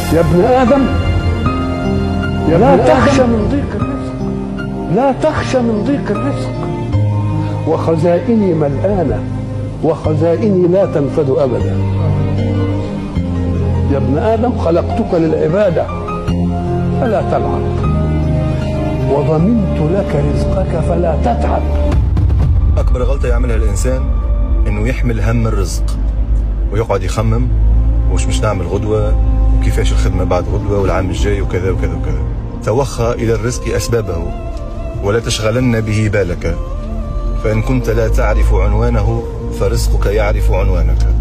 يا ابن آدم لا تخشى من ضيق الرزق، لا تخشى من ضيق الرزق، وخزائني ملآنة وخزائني لا تنفد أبدا. يا ابن آدم خلقتك للعبادة فلا تلعب، وضمنت لك رزقك فلا تتعب. أكبر غلطة يعملها الإنسان إنه يحمل هم الرزق ويقعد يخمم وش مش نعمل غدوة وكيفاش الخدمة بعد غدوة والعام الجاي وكذا وكذا وكذا. توخى إلى الرزق أسبابه ولا تشغلن به بالك، فإن كنت لا تعرف عنوانه فرزقك يعرف عنوانك.